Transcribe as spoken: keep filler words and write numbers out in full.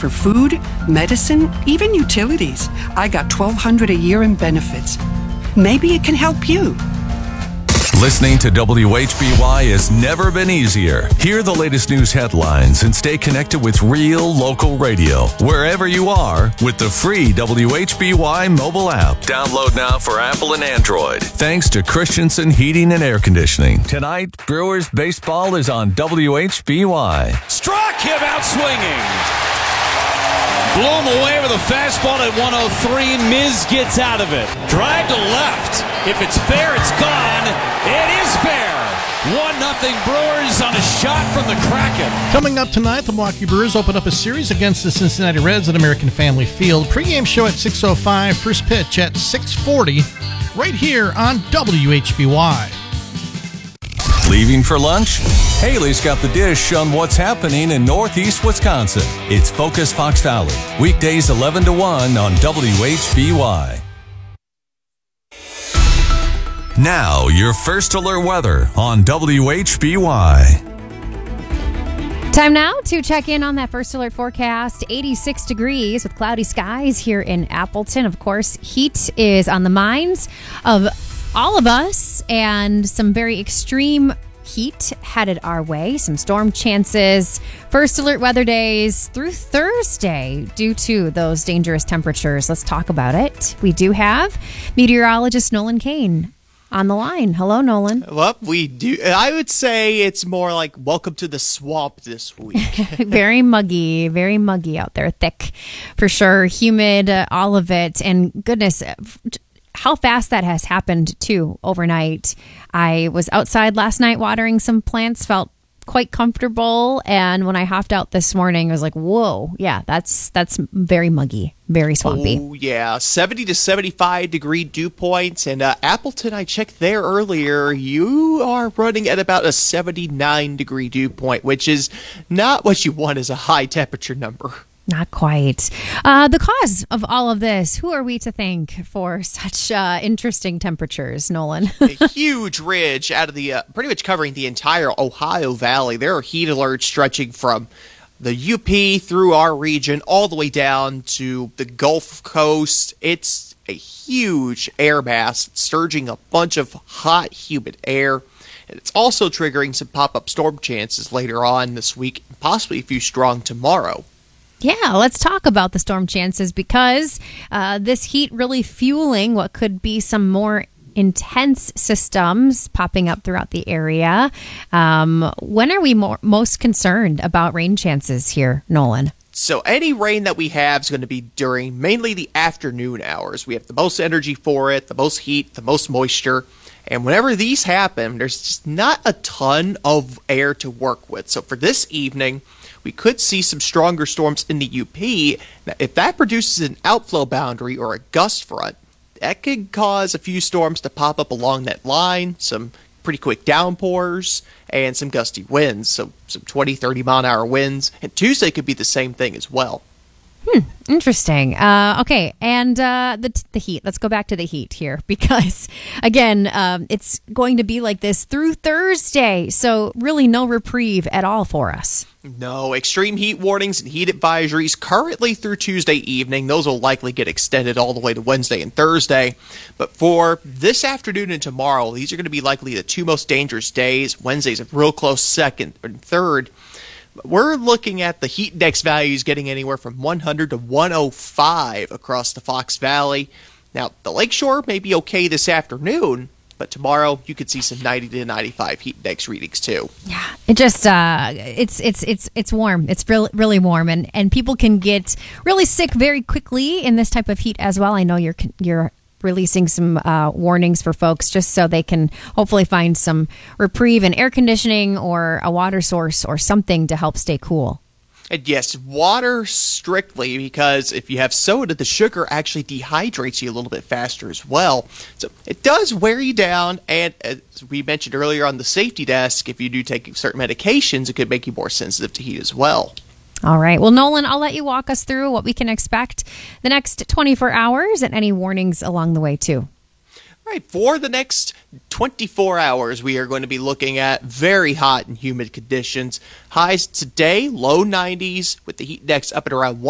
for food, medicine, even utilities. I got twelve hundred dollars a year in benefits. Maybe it can help you. Listening to W H B Y has never been easier. Hear the latest news headlines and stay connected with real local radio wherever you are with the free W H B Y mobile app. Download now for Apple and Android. Thanks to Christensen Heating and Air Conditioning. Tonight, Brewers baseball is on W H B Y. Struck him out swinging. Blew him away with a fastball at one oh three. Miz gets out of it. Drive to left. If it's fair, it's gone. It is fair. one nothing Brewers on a shot from the Kraken. Coming up tonight, the Milwaukee Brewers open up a series against the Cincinnati Reds at American Family Field. Pre-game show at six oh five, first pitch at six forty, right here on W H B Y. Leaving for lunch? Haley's got the dish on what's happening in Northeast Wisconsin. It's Focus Fox Valley. Weekdays eleven to one on W H B Y. Now, your first alert weather on W H B Y. Time now to check in on that first alert forecast. eighty-six degrees with cloudy skies here in Appleton. Of course, heat is on the minds of all of us, and some very extreme heat headed our way. Some storm chances. First alert weather days through Thursday due to those dangerous temperatures. Let's talk about it. We do have meteorologist Nolan Kane on the line. Hello, Nolan. Well, we do. I would say it's more like welcome to the swamp this week. Very muggy, very muggy out there. Thick, for sure. Humid, uh, all of it. And goodness, how fast that has happened, too, overnight. I was outside last night watering some plants, felt quite comfortable, and when I hopped out this morning, I was like, whoa, yeah, that's that's very muggy, very swampy. Oh, yeah, seventy to seventy-five degree dew points, and uh, Appleton, I checked there earlier, you are running at about a seventy-nine degree dew point, which is not what you want as a high temperature number. Not quite. Uh, the cause of all of this, who are we to thank for such uh, interesting temperatures, Nolan? A huge ridge out of the, uh, pretty much covering the entire Ohio Valley. There are heat alerts stretching from the U P through our region all the way down to the Gulf Coast. It's a huge air mass surging a bunch of hot, humid air. And it's also triggering some pop-up storm chances later on this week, possibly a few strong tomorrow. Yeah, let's talk about the storm chances, because uh, this heat really fueling what could be some more intense systems popping up throughout the area. Um, when are we more, most concerned about rain chances here, Nolan? So any rain that we have is going to be during mainly the afternoon hours. We have the most energy for it, the most heat, the most moisture. And whenever these happen, there's just not a ton of air to work with. So for this evening, we could see some stronger storms in the U P. Now, if that produces an outflow boundary or a gust front, that could cause a few storms to pop up along that line, some pretty quick downpours, and some gusty winds, so some twenty, thirty mile an hour winds. And Tuesday could be the same thing as well. Hmm, interesting. Uh, okay, and uh, the the heat. Let's go back to the heat here, because, again, um, it's going to be like this through Thursday, so really no reprieve at all for us. No, extreme heat warnings and heat advisories currently through Tuesday evening. Those will likely get extended all the way to Wednesday and Thursday. But for this afternoon and tomorrow, these are going to be likely the two most dangerous days. Wednesday's a real close second and third. We're looking at the heat index values getting anywhere from one hundred to one oh five across the Fox Valley. Now, the Lakeshore may be okay this afternoon, but tomorrow you could see some ninety to ninety-five heat index readings too. Yeah, it just uh, it's it's it's it's warm. It's really really warm, and, and people can get really sick very quickly in this type of heat as well. I know you're you're releasing some uh, warnings for folks just so they can hopefully find some reprieve in air conditioning or a water source or something to help stay cool. And yes, water strictly, because if you have soda, the sugar actually dehydrates you a little bit faster as well. So it does wear you down, and as we mentioned earlier on the safety desk, if you do take certain medications, it could make you more sensitive to heat as well. All right. Well, Nolan, I'll let you walk us through what we can expect the next twenty-four hours and any warnings along the way, too. Right. For the next twenty-four hours, we are going to be looking at very hot and humid conditions. Highs today, low nineties, with the heat index up at around